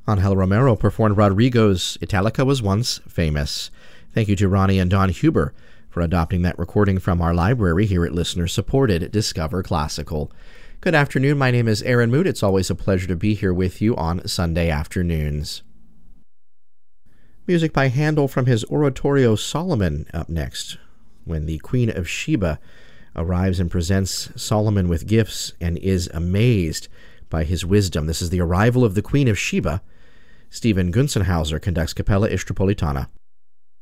Angel Romero performed Rodrigo's Italica Was Once Famous. Thank you to Ronnie and Don Huber for adopting that recording from our library here at listener-supported Discover Classical. Good afternoon. My name is Aaron Moot. It's always a pleasure to be here with you on Sunday afternoons. Music by Handel from his Oratorio Solomon up next, when the Queen of Sheba arrives and presents Solomon with gifts and is amazed by his wisdom. This is the arrival of the Queen of Sheba. Stephen Gunzenhauser conducts Capella Istropolitana.